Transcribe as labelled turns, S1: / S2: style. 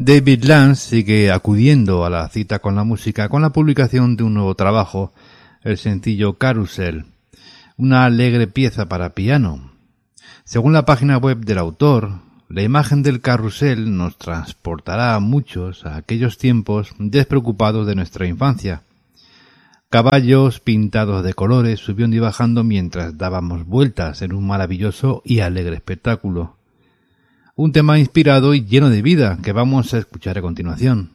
S1: David Lance sigue acudiendo a la cita con la música con la publicación de un nuevo trabajo, el sencillo Carousel, una alegre pieza para piano. Según la página web del autor, la imagen del carrusel nos transportará a muchos a aquellos tiempos despreocupados de nuestra infancia. Caballos pintados de colores subiendo y bajando mientras dábamos vueltas en un maravilloso y alegre espectáculo. Un tema inspirado y lleno de vida que vamos a escuchar a continuación.